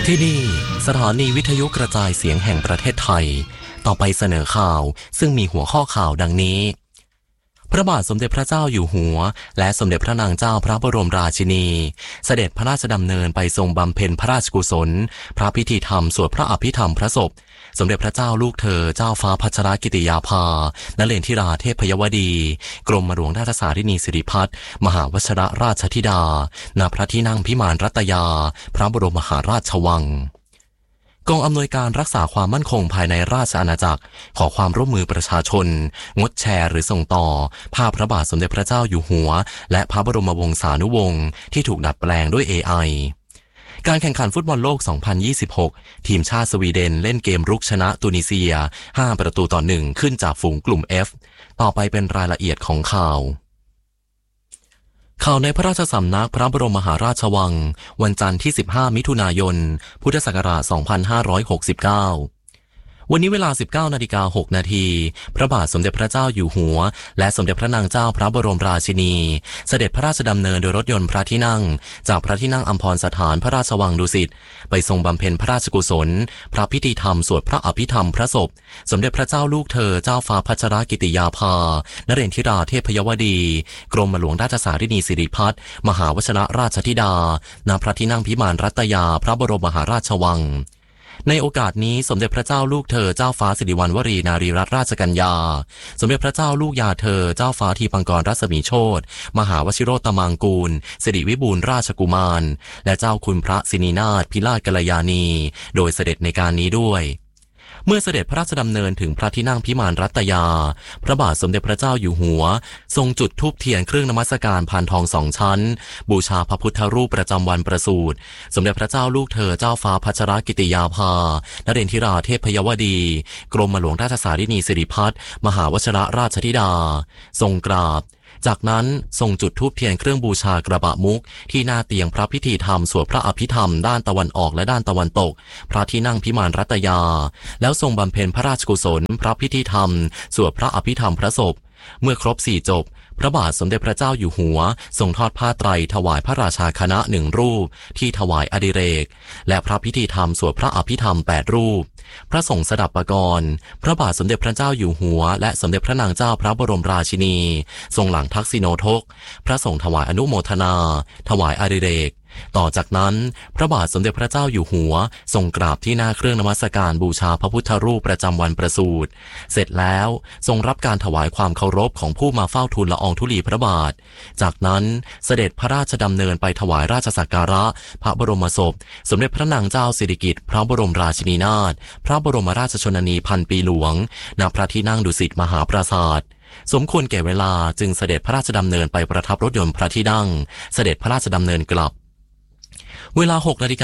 ที่นี่สถานีวิทยุกระจายเสียงแห่งประเทศไทยต่อไปเสนอข่าวซึ่งมีหัวข้อข่าวดังนี้พระบาทสมเด็จพระเจ้าอยู่หัวและสมเด็จพระนางเจ้าพระบรมราชินีเสด็จพระราชดำเนินไปทรงบำเพ็ญพระราชกุศลพระพิธีธรรมสวดพระอภิธรรมพระศพสมเด็จพระเจ้าลูกเธอเจ้าฟ้าพัชรกิติยาภานเรนทิราเทพยวดีกรมหลวงราชสารินีสิริพัฒน์มหาวชรราชธิดาณพระที่นั่งพิมานรัตยาพระบรมมหาราชวังกองอำนวยการรักษาความมั่นคงภายในราชอาณาจักรขอความร่วมมือประชาชนงดแชร์หรือส่งต่อภาพพระบาทสมเด็จพระเจ้าอยู่หัวและพระบรมวงศานุวงศ์ที่ถูกดัดแปลงด้วย AI การแข่งขันฟุตบอลโลก 2026 ทีมชาติสวีเดนเล่นเกมรุกชนะตุนิเซีย 5-1 ขึ้นจากฝูงกลุ่ม F ต่อไปเป็นรายละเอียดของข่าวในพระราชสำนักพระบรมมหาราชวังวันจันทร์ที่ 15 มิถุนายน พุทธศักราช 2569 วันนี้เวลา 19:06 นาทีพระบาทสมเด็จพระเจ้าอยู่หัวและสมเด็จพระนางเจ้าพระบรมราชินีเสด็จพระราชดำเนินโดยรถยนต์พระที่นั่งจากพระที่นั่งอัมพรสถานพระราชวังดุสิตไปทรงบำเพ็ญพระราชกุศลพระพิธีธรรมสวดพระอภิธรรมพระศพสมเด็จพระเจ้าลูกเธอเจ้าฟ้าพัชรกิติยาภานเรนทิราเทพยวดีกรมหลวงราชสารินีสิริพัฒน์มหาวชรราชธิดาณพระที่นั่งพิมานรัตยาพระบรมมหาราชวังในโอกาสนี้สมเด็จพระเจ้าลูกเธอเจ้าฟ้าสิริวัณวรีนารีรัตนราชกัญญาสมเด็จพระเจ้าลูกยาเธอเจ้าฟ้าทีปังกรรัศมีโชติมหาวชิโรตมังกูลสิริวิบูลย์ราชกุมารและเจ้าคุณพระสินีนาถพิราชกัลยาณีโดยเสด็จในการนี้ด้วยเมื่อเสด็จพระราชดำเนินถึงพระที่นั่งพิมานรัตยาพระบาทสมเด็จพระเจ้าอยู่หัวทรงจุดธูปเทียนเครื่องนมัสการพานทอง2 ชั้นบูชาพระพุทธรูปประจำวันประสูติสมเด็จพระเจ้าลูกเธอเจ้าฟ้าพัชรกิติยาภานเรนทิราเทพยวดีกรมหลวงราชสารินีสิริพัฒน์มหาวชรราชธิดาทรงกราบจากนั้นทรงจุดธูปเทียนเครื่องบูชากระบะมุกที่หน้าเตียงพระพิธีธรรมสวดพระอภิธรรมด้านตะวันออกและด้านตะวันตกพระที่นั่งพิมานรัตยาแล้วทรงบำเพ็ญพระราชกุศลพระพิธีธรรมสวดพระอภิธรรมพระศพเมื่อครบ4 จบพระบาทสมเด็จพระเจ้าอยู่หัวทรงทอดผ้าไตรถวายพระราชาคณะ1 รูปที่ถวายอดิเรกและพระพิธีธรรมสวดพระอภิธรรม8 รูปพระสงฆ์สดับปกรณ์พระบาทสมเด็จพระเจ้าอยู่หัวและสมเด็จพระนางเจ้าพระบรมราชินีทรงหลังทักษิโนทกพระสงฆ์ถวายอนุโมทนาถวายอดิเรกต่อจากนั้นพระบาทสมเด็จพระเจ้าอยู่หัวทรงกราบที่หน้าเครื่องนมัสการบูชาพระพุทธรูปประจำวันประสูติเสร็จแล้วทรงรับการถวายความเคารพของผู้มาเฝ้าทูลละอองธุลีพระบาทจากนั้นเสด็จพระราชดำเนินไปถวายราชสักการะพระบรมศพสมเด็จพระนางเจ้าสิริกิติ์พระบรมราชินีนาถพระบรมราชชนนีพันปีหลวงณพระที่นั่งดุสิตมหาปราสาทสมควรแก่เวลาจึงเสด็จพระราชดำเนินไปประทับรถยนต์พระที่นั่งเสด็จพระราชดำเนินกลับเวลา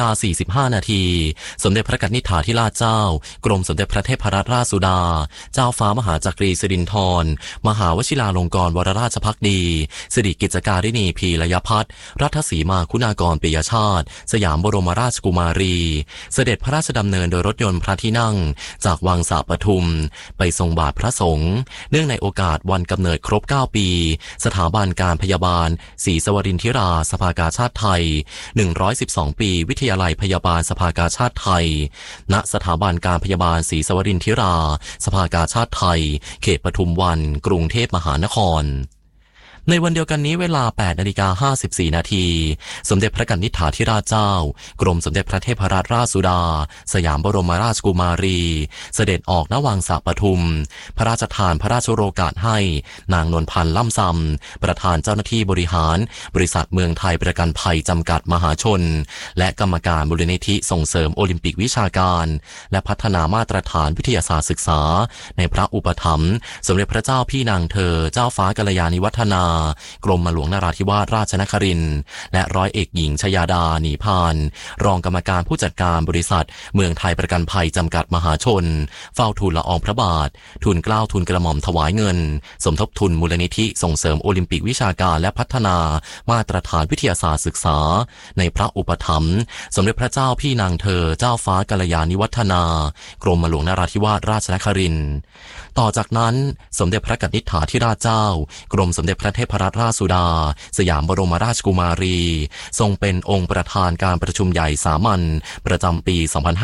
6:45 นาทีสมเด็จพระกนิษฐาธิราชเจ้ากรมสมเด็จพระเทพรัตนราชสุดาเจ้าฟ้ามหาจักรีสิรินธรมหาวชิราลงกรณ์วรราชภักดีสิริกิจการินีพีระยพัฒน์รัตศรีมาคุณากรปิยชาติสยามบรมราชกุมารีเสด็จพระราชดำเนินโดยรถยนต์พระที่นั่งจากวังสาปทุมไปทรงบาทพระสงฆ์เนื่องในโอกาสวันกำเนิดครบ9 ปีสถาบันการพยาบาลศรีสวรินทิราสภากาชาติไทย112 ปีวิทยาลัยพยาบาลสภากาชาติไทยณสถาบันการพยาบาลศรีสวรินทิราสภากาชาติไทยเขตปทุมวันกรุงเทพมหานครในวันเดียวกันนี้เวลา 8:54 นาทีสมเด็จพระกนิษฐาธิราชเจ้ากรมสมเด็จพระเทพรัตนราชสุดาสยามบรมราชกุมารีเสด็จออกณวังสาปทุมพระราชทานพระราชโองการให้นางนวลพันธ์ล่ำซำประธานเจ้าหน้าที่บริหารบริษัทเมืองไทยประกันภัยจำกัดมหาชนและกรรมการมูลนิธิส่งเสริมโอลิมปิกวิชาการและพัฒนามาตรฐานวิทยาศาสตร์ศึกษาในพระอุปถัมภ์สมเด็จพระเจ้าพี่นางเธอเจ้าฟ้ากัลยาณิวัฒนากรมหลวงนราธิวาสราชนครินทร์และร้อยเอกหญิงชยาดาหนีพานรองกรรมการผู้จัดการบริษัทเมืองไทยประกันภัยจำกัดมหาชนเฝ้าทูลละอองพระบาททูลเกล้าทูลกระหม่อมถวายเงินสมทบทุนมูลนิธิส่งเสริมโอลิมปิกวิชาการและพัฒนามาตรฐานวิทยาศาสตร์ศึกษาในพระอุปถัมภ์สมเด็จพระเจ้าพี่นางเธอเจ้าฟ้ากัลยาณิวัฒนากรมหลวงนราธิวาสราชนครินทร์ต่อจากนั้นสมเด็จพระกนิษฐาธิราชเจ้ากรมสมเด็จพระเทพระราชสุดาสยามบรมราชกุมารีทรงเป็นองค์ประธานการประชุมใหญ่สามัญประจำปี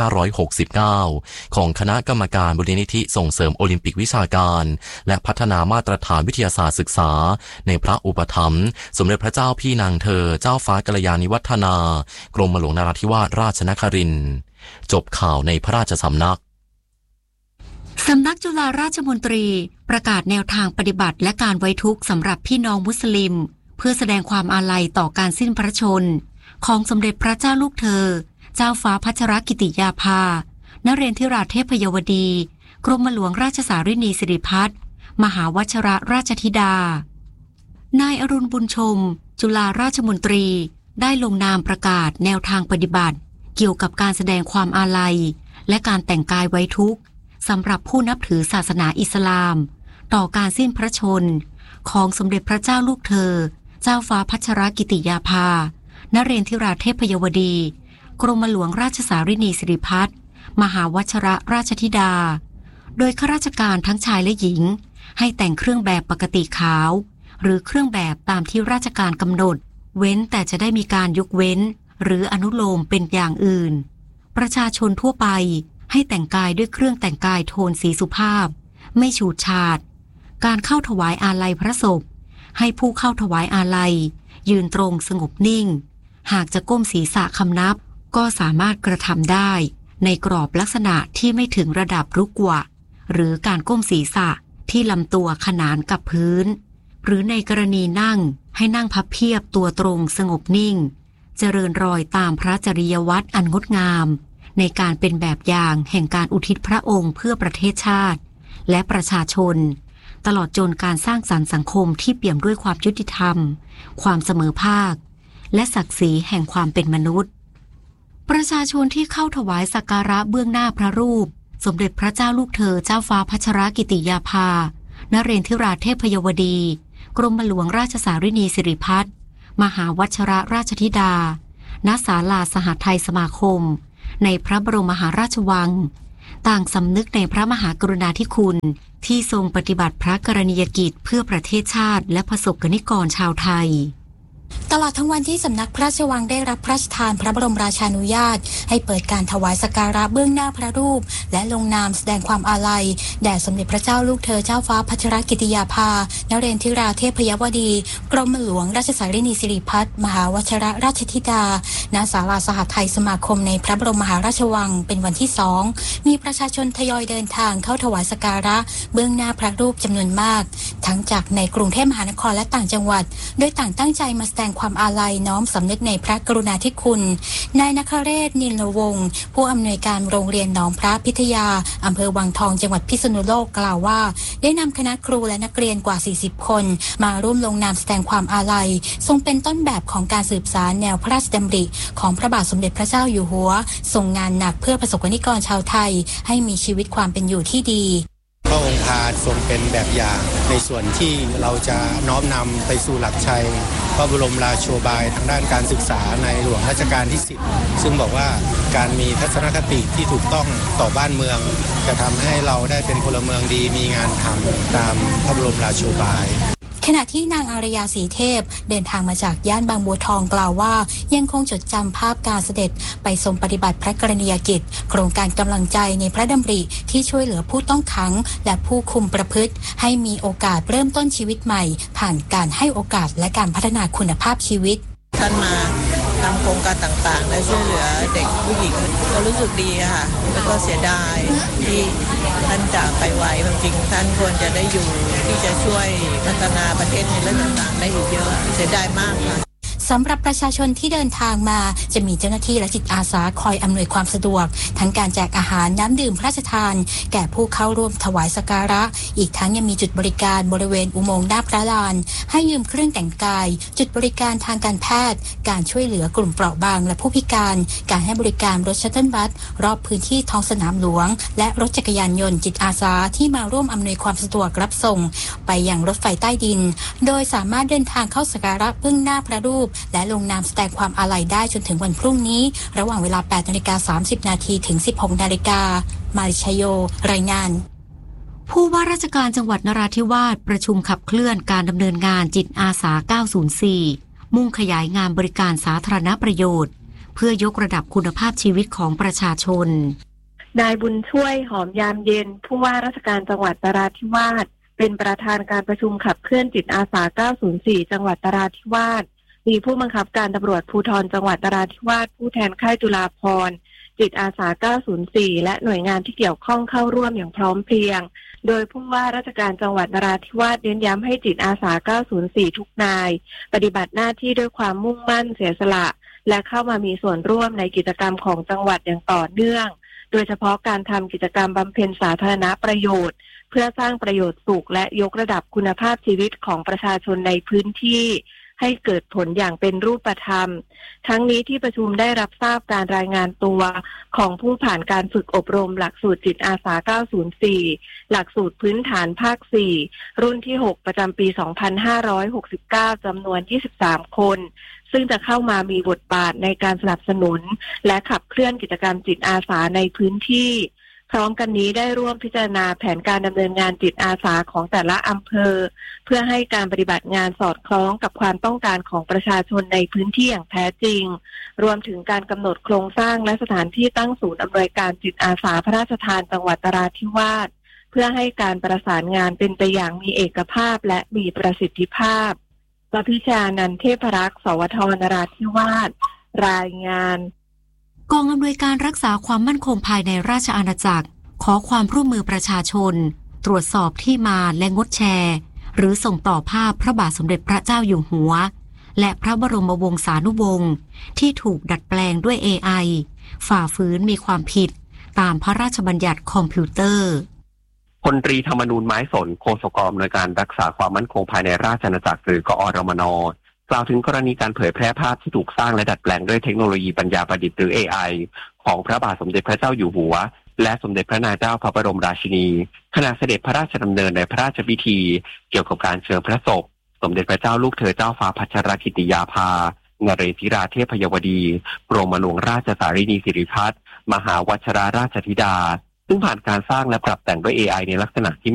2569 ของคณะกรรมการมูลนิธิส่งเสริมโอลิมปิกวิชาการและพัฒนามาตรฐานวิทยาศาสตร์ศึกษาในพระอุปถัมภ์สมเด็จพระเจ้าพี่นางเธอเจ้าฟ้ากัลยาณิวัฒนากรมหลวงนราธิวาสราชนครินทร์จบข่าวในพระราชสำนักสำนักจุฬาราชมนตรีประกาศแนวทางปฏิบัติและการไว้ทุกข์สำหรับพี่น้องมุสลิมเพื่อแสดงความอาลัยต่อการสิ้นพระชนม์ของสมเด็จพระเจ้าลูกเธอเจ้าฟ้าพัชรกิติยาภานเรนทิราเทพยวดีกรมหลวงราชสารินีสิริพัฒน์มหาวชิรราชธิดานายอรุณบุญชมจุฬาราชมนตรีได้ลงนามประกาศแนวทางปฏิบัติเกี่ยวกับการแสดงความอาลัยและการแต่งกายไว้ทุกข์สำหรับผู้นับถือศาสนาอิสลามต่อการสิ้นพระชนม์ของสมเด็จพระเจ้าลูกเธอเจ้าฟ้าพัชรกิติยาภานเรนทิราเทพยวดีกรมหลวงราชสารินีสิริพัฒน์มหาวชิรราชธิดาโดยข้าราชการทั้งชายและหญิงให้แต่งเครื่องแบบปกติขาวหรือเครื่องแบบตามที่ราชการกำหนดเว้นแต่จะได้มีการยกเว้นหรืออนุโลมเป็นอย่างอื่นประชาชนทั่วไปให้แต่งกายด้วยเครื่องแต่งกายโทนสีสุภาพไม่ฉูดฉาดการเข้าถวายอาลัยพระศพให้ผู้เข้าถวายอาลัยยืนตรงสงบนิ่งหากจะก้มศีรษะคำนับก็สามารถกระทำได้ในกรอบลักษณะที่ไม่ถึงระดับรุกวะหรือการก้มศีรษะที่ลำตัวขนานกับพื้นหรือในกรณีนั่งให้นั่งพับเพียบตัวตรงสงบนิ่งเจริญรอยตามพระจริยวัตรอันงดงามในการเป็นแบบอย่างแห่งการอุทิศพระองค์เพื่อประเทศชาติและประชาชนตลอดจนการสร้างสรรค์สังคมที่เปี่ยมด้วยความยุติธรรมความเสมอภาคและศักดิ์ศรีแห่งความเป็นมนุษย์ประชาชนที่เข้าถวายสักการะเบื้องหน้าพระรูปสมเด็จพระเจ้าลูกเธอเจ้าฟ้าพัชรกิติยาภานเรนทิราเทพยวดีกรมหลวงราชสารินีสิริพัฒน์มหาวชิรราชธิดาณศาลาสหทัยสมาคมในพระบรมมหาราชวังต่างสำนึกในพระมหากรุณาธิคุณที่ทรงปฏิบัติพระกรณียกิจเพื่อประเทศชาติและประสบกนิกรชาวไทยตลอดทั้งวันที่สำนักพระราชวังได้รับพระราชทานพระบรมราชานุญาตให้เปิดการถวายสักการะเบื้องหน้าพระรูปและลงนามแสดงความอาลัยแด่สมเด็จพระเจ้าลูกเธอเจ้าฟ้าพัชรกิติยาภานเรนทิราเทพยวดีกรมหลวงราชสารินีสิริพัฒน์มหาวชิรราชธิดาณศาลาสหทัยสมาคมในพระบรมมหาราชวังเป็นวันที่2มีประชาชนทยอยเดินทางเข้าถวายสักการะเบื้องหน้าพระรูปจำนวนมากทั้งจากในกรุงเทพมหานครและต่างจังหวัดโดยต่างตั้งใจมาแสดงความอาลัยน้อมสำนึกในพระกรุณาธิคุณนายนคเรศนิลวงศ์ผู้อำนวยการโรงเรียนหนองพระพิทยาอำเภอวังทองจังหวัดพิษณุโลกกล่าวว่าได้นำคณะครูและนักเรียนกว่า40คนมาร่วมลงนามแสดงความอาลัยทรงเป็นต้นแบบของการสืบสานแนวพระราชดำริของพระบาทสมเด็จพระเจ้าอยู่หัวทรงงานหนักเพื่อประสบกนิกรชาวไทยให้มีชีวิตความเป็นอยู่ที่ดีพระองค์พาทรงเป็นแบบอย่างในส่วนที่เราจะน้อมนำไปสู่หลักชัยพระบรมราโชบายทางด้านการศึกษาในหลวงรัชกาลที่10ซึ่งบอกว่าการมีทัศนคติที่ถูกต้องต่อบ้านเมืองจะทำให้เราได้เป็นพลเมืองดีมีงานทำตามพระบรมราโชบายขณะที่นางอารยาศรีเทพเดินทางมาจากย่านบางบัวทองกล่าวว่ายังคงจดจำภาพการเสด็จไปทรงปฏิบัติพระกรณียกิจโครงการกำลังใจในพระดำริที่ช่วยเหลือผู้ต้องขังและผู้คุมประพฤติให้มีโอกาสเริ่มต้นชีวิตใหม่ผ่านการให้โอกาสและการพัฒนาคุณภาพชีวิตท่านมาทำโครงการต่างๆและช่วยเหลือเด็กผู้หญิงก็รู้สึกดีค่ะแล้วก็เสียดายที่ท่านจากไปไวจริงๆท่านควรจะได้อยู่ที่จะช่วยพัฒนาประเทศในเรื่องต่างๆได้อีกเยอะเสียดายมากค่ะสำหรับประชาชนที่เดินทางมาจะมีเจ้าหน้าที่และจิตอาสาคอยอำนวยความสะดวกทั้งการแจกอาหารน้ำดื่มพระราชทานแก่ผู้เข้าร่วมถวายสักการะอีกทั้งยังมีจุดบริการบริเวณอุโมงค์หน้าพระลานให้ยืมเครื่องแต่งกายจุดบริการทางการแพทย์การช่วยเหลือกลุ่มเปราะบางและผู้พิการการให้บริการรถชัตเทิลบัสรอบพื้นที่ท้องสนามหลวงและรถจักรยานยนต์จิตอาสาที่มาร่วมอำนวยความสะดวกรับส่งไปยังรถไฟใต้ดินโดยสามารถเดินทางเข้าสักการะเบื้องหน้าพระรูปและลงนามแสดงความอาลัยได้จนถึงวันพรุ่งนี้ระหว่างเวลา 8:30 น. ถึง 16:00 น. มาริชโยรายงานผู้ว่าราชการจังหวัดนราธิวาสประชุมขับเคลื่อนการดำเนินงานจิตอาสา 904 มุ่งขยายงานบริการสาธารณประโยชน์เพื่อยกระดับคุณภาพชีวิตของประชาชนนายบุญช่วยหอมยามเย็นผู้ว่าราชการจังหวัดนราธิวาสเป็นประธานการประชุมขับเคลื่อนจิตอาสา 904 จังหวัดนราธิวาสมีผู้บังคับการตำรวจภูธรจังหวัดนราธิวาสผู้แทนค่ายจุฬาภรณ์จิตอาสา 904 และหน่วยงานที่เกี่ยวข้องเข้าร่วมอย่างพร้อมเพรียงโดยผู้ว่าราชการจังหวัดนราธิวาสเน้นย้ำให้จิตอาสา 904 ทุกนายปฏิบัติหน้าที่ด้วยความมุ่งมั่นเสียสละและเข้ามามีส่วนร่วมในกิจกรรมของจังหวัดอย่างต่อเนื่องโดยเฉพาะการทำกิจกรรมบำเพ็ญสาธารณประโยชน์เพื่อสร้างประโยชน์สุขและยกระดับคุณภาพชีวิตของประชาชนในพื้นที่ให้เกิดผลอย่างเป็นรูปธรรมทั้งนี้ที่ประชุมได้รับทราบการรายงานตัวของผู้ผ่านการฝึกอบรมหลักสูตรจิตอาสา 904 หลักสูตรพื้นฐานภาค 4 รุ่นที่ 6 ประจำปี 2569 จำนวน 23 คนซึ่งจะเข้ามามีบทบาทในการสนับสนุนและขับเคลื่อนกิจกรรมจิตอาสาในพื้นที่พร้อมกันนี้ได้ร่วมพิจารณาแผนการดำเนินงานจิตอาสาของแต่ละอำเภอเพื่อให้การปฏิบัติงานสอดคล้องกับความต้องการของประชาชนในพื้นที่อย่างแท้จริงรวมถึงการกำหนดโครงสร้างและสถานที่ตั้งศูนย์อำนวยการจิตอาสาพระราชทานจังหวัดนราธิวาสเพื่อให้การประสานงานเป็นไปอย่างมีเอกภาพและมีประสิทธิภาพประพิชานันท์เทพรักษ์สวทนราธิวาสรายงานกองอำนวยการรักษาความมั่นคงภายในราชอาณาจักรขอความร่วมมือประชาชนตรวจสอบที่มาและงดแชร์หรือส่งต่อภาพพระบาทสมเด็จพระเจ้าอยู่หัวและพระบรมวงศานุวงศ์ที่ถูกดัดแปลงด้วย AI ฝ่าฝืนมีความผิดตามพระราชบัญญัติคอมพิวเตอร์พลตรีธรรมนูญไม้สนโฆษกอำนวยการรักษาความมั่นคงภายในราชอาณาจักรหรือกอรมน.กล่าวถึงกรณีการเผยแพร่ภาพที่ถูกสร้างและดัดแปลงด้วยเทคโนโลยีปัญญาประดิษฐ์หรือ AI ของพระบาทสมเด็จพระเจ้าอยู่หัวและสมเด็จพระนางเจ้าพระบรมราชินีขณะเสด็จพระราชดำเนินในพระราชพิธีเกี่ยวกับการเชิญพระศพสมเด็จพระเจ้าลูกเธอเจ้าฟ้าพัชรกิติยาภานเรศราเทพยวดีกรมหลวงราชสารินีสิริพัฒน์มหาวชิราราชธิดาซึ่งผ่านการสร้างและปรับแต่งด้วย AI ในลักษณะที่